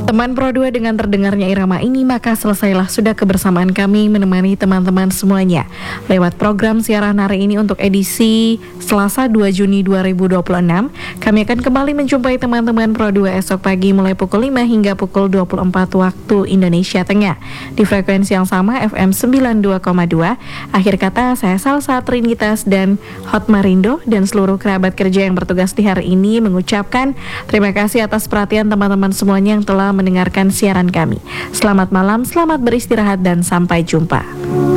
Teman Pro 2 dengan terdengarnya irama ini, maka selesailah sudah kebersamaan kami menemani teman-teman semuanya lewat program siaran hari ini untuk edisi Selasa 2 Juni 2026. Kami akan kembali menjumpai teman-teman Pro 2 esok pagi mulai pukul 5 hingga pukul 24 waktu Indonesia Tengah di frekuensi yang sama FM 92,2. Akhir kata, saya Salsa Trinitas dan Hotmarindo dan seluruh kerabat kerja yang bertugas di hari ini mengucapkan terima kasih atas perhatian teman-teman semuanya yang telah mendengarkan siaran kami. Selamat malam, selamat beristirahat, dan sampai jumpa.